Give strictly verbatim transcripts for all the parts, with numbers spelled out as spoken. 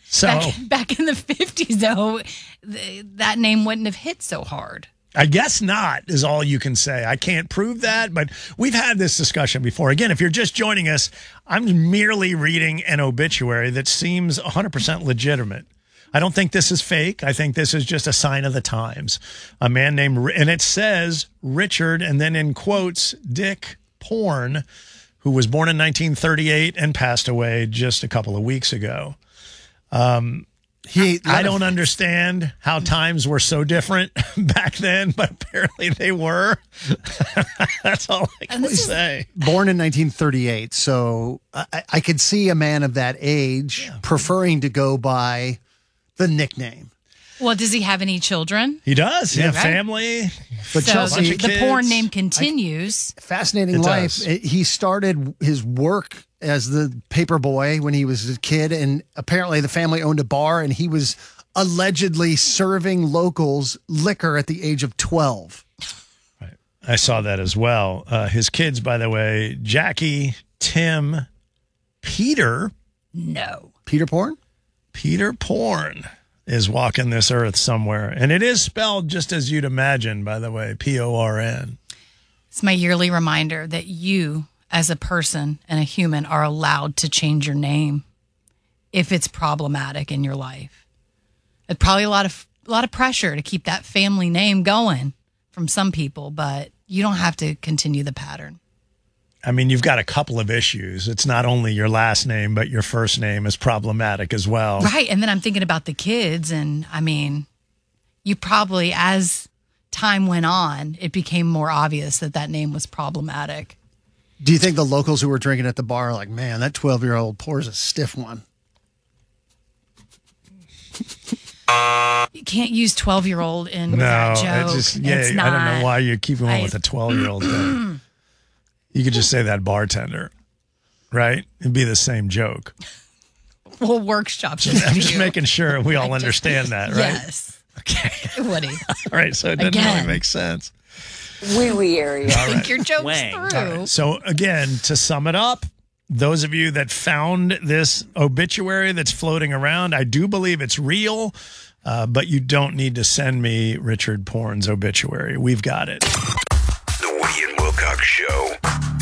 So back, back in the fifties, though, th- that name wouldn't have hit so hard. I guess not is all you can say. I can't prove that, but we've had this discussion before. Again, if you're just joining us, I'm merely reading an obituary that seems one hundred percent legitimate. I don't think this is fake. I think this is just a sign of the times. A man named, and it says Richard, and then in quotes, Dick Porn, who was born in nineteen thirty-eight and passed away just a couple of weeks ago. Um, he, I don't understand how times were so different back then, but apparently they were. That's all I can say. Born in nineteen thirty-eight, so I, I could see a man of that age yeah. preferring to go by the nickname. Well, does he have any children? He does. He yeah, has right? family. But so Chelsea, the Porn name continues. I, fascinating it life. It, he started his work as the paper boy when he was a kid, and apparently the family owned a bar, and he was allegedly serving locals liquor at the age of twelve. Right. I saw that as well. Uh, his kids, by the way, Jackie, Tim, Peter. No. Peter Porn? Peter Porn is walking this earth somewhere. And it is spelled just as you'd imagine, by the way, P O R N. It's my yearly reminder that you, as a person and a human, are allowed to change your name if it's problematic in your life. It's probably a lot of a lot of pressure to keep that family name going from some people, but you don't have to continue the pattern. I mean, you've got a couple of issues. It's not only your last name, but your first name is problematic as well. Right. And then I'm thinking about the kids. And I mean, you probably, as time went on, it became more obvious that that name was problematic. Do you think the locals who were drinking at the bar are like, man, that twelve-year-old pours a stiff one? You can't use twelve-year-old in no, that joke. It just, yeah, it's not, I don't know why you keep going I, with a twelve-year-old thing. You could just say that bartender, right? It'd be the same joke. We'll workshop just, this. I'm just making sure we all understand that, right? Yes. Okay. Woody. All right, so it doesn't Again. really make sense. Wee wee area. I think your joke's Wang. through. Right. So again, to sum it up, those of you that found this obituary that's floating around, I do believe it's real, uh, but you don't need to send me Richard Porn's obituary. We've got it. The Woody and Wilcox Show.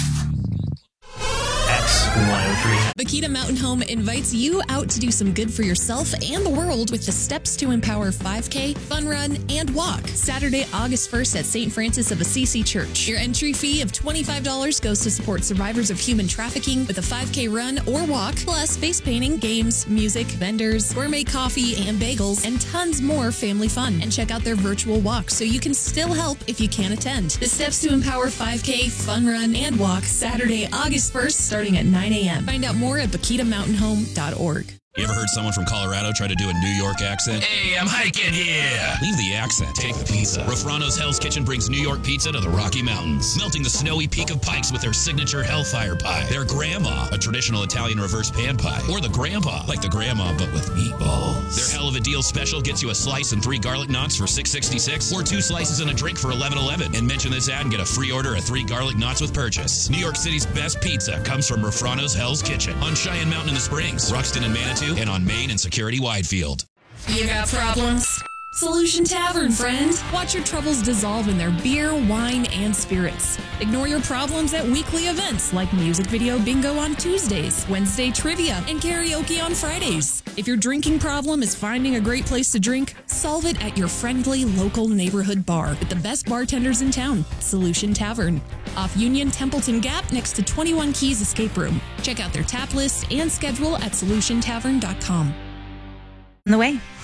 X one oh three. Bakita Mountain Home invites you out to do some good for yourself and the world with the Steps to Empower five K, Fun Run, and Walk. Saturday, August first at Saint Francis of Assisi Church. Your entry fee of twenty-five dollars goes to support survivors of human trafficking with a five K run or walk, plus face painting, games, music, vendors, gourmet coffee and bagels, and tons more family fun. And check out their virtual walk so you can still help if you can't attend. The Steps to Empower five K, Fun Run, and Walk, Saturday, August first, starting at nine a.m. Find out more at bakita mountain home dot org. You ever heard someone from Colorado try to do a New York accent? Hey, I'm hiking here. Leave the accent. Take the pizza. Rafrano's Hell's Kitchen brings New York pizza to the Rocky Mountains, melting the snowy peak of Pikes with their signature Hellfire Pie, their Grandma, a traditional Italian reverse pan pie, or the Grandpa, like the Grandma but with meatballs. Their Hell of a Deal special gets you a slice and three garlic knots for six sixty-six, or two slices and a drink for eleven eleven. And mention this ad and get a free order of three garlic knots with purchase. New York City's best pizza comes from Rafrano's Hell's Kitchen on Cheyenne Mountain in the Springs, Ruxton and Manitou, and on Main and Security Widefield. You got problems? Solution Tavern, friend. Watch your troubles dissolve in their beer, wine, and spirits. Ignore your problems at weekly events like music video bingo on Tuesdays, Wednesday trivia, and karaoke on Fridays. If your drinking problem is finding a great place to drink, solve it at your friendly local neighborhood bar with the best bartenders in town, Solution Tavern. Off Union Templeton Gap next to twenty-one Keys Escape Room. Check out their tap list and schedule at solution tavern dot com. On the way.